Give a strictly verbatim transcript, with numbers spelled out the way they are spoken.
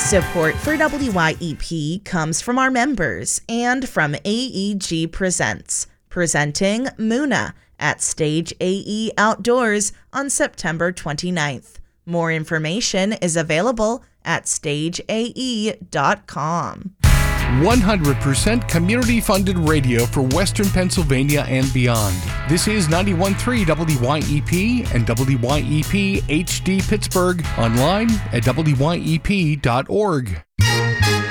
Support for W Y E P comes from our members and from A E G Presents, presenting Muna at Stage A E Outdoors on September twenty-ninth. More information is available at stage a e dot com. one hundred percent community-funded radio for Western Pennsylvania and beyond. This is ninety-one point three W Y E P and W Y E P H D Pittsburgh, online at W Y E P dot org.